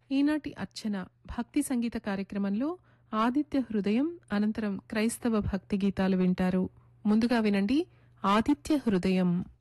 ఈనాటి అర్చన భక్తి సంగీత కార్యక్రమంలో ఆదిత్య హృదయం అనంతరం క్రైస్తవ భక్తి గీతాలు వింటారు. ముందుగా వినండి ఆదిత్య హృదయం.